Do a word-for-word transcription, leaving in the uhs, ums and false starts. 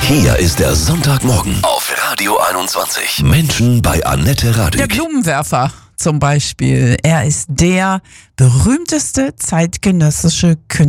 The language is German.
Hier ist der Sonntagmorgen auf Radio einundzwanzig. Menschen bei Annette Radig. Der Blumenwerfer zum Beispiel. Er ist der berühmteste zeitgenössische Künstler.